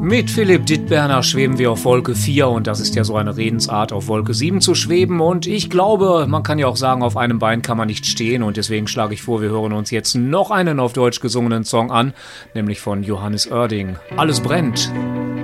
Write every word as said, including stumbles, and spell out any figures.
Mit Philipp Dittberner schweben wir auf Wolke vier und das ist ja so eine Redensart, auf Wolke sieben zu schweben, und ich glaube, man kann ja auch sagen, auf einem Bein kann man nicht stehen, und deswegen schlage ich vor, wir hören uns jetzt noch einen auf Deutsch gesungenen Song an, nämlich von Johannes Oerding. Alles brennt.